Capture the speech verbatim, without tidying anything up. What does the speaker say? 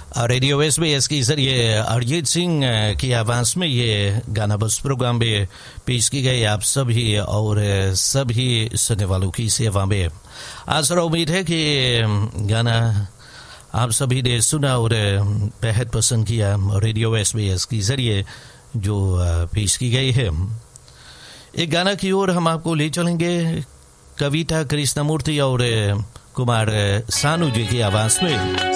Radio S B S के जरिए अरिजीत सिंह की आवाज़ में ये गाना बस प्रोग्राम में पेश की गई आप सभी और सभी सुनने वालों की सेवा में। आशा उम्मीद है कि गाना आप सभी ने सुना और बेहद पसंद किया। रेडियो एस बी एस के जरिए जो पेश की गई है, एक गाना की ओर हम आपको ले चलेंगे कविता कृष्णमूर्ति और कुमार सानू जी की आवाज़ में।